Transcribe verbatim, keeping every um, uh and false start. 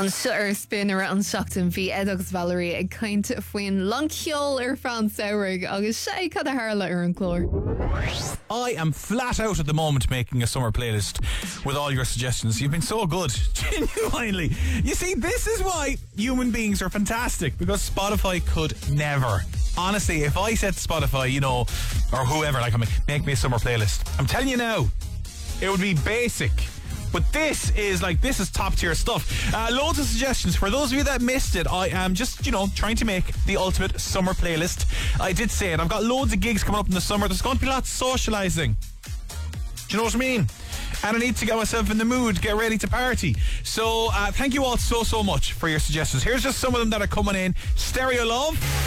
An suir spinner an seachtain bhí Edogus Valerie ag caint faoin lanceol ar fan saoirg agus sé cad a tharla ar an chlór. I am flat out at the moment making a summer playlist with all your suggestions. You've been so good, genuinely. You see, this is why human beings are fantastic, because Spotify could never. Honestly, if I said to Spotify, you know, or whoever, like, make me a summer playlist, I'm telling you now, it would be basic. But this is like, this is top tier stuff. Uh, loads of suggestions. For those of you that missed it, I am just, you know, trying to make the ultimate summer playlist. I did say it. I've got loads of gigs coming up in the summer. There's going to be lots of socialising. Do you know what I mean? And I need to get myself in the mood, get ready to party. So uh, thank you all so, so much for your suggestions. Here's just some of them that are coming in. Stereo Love.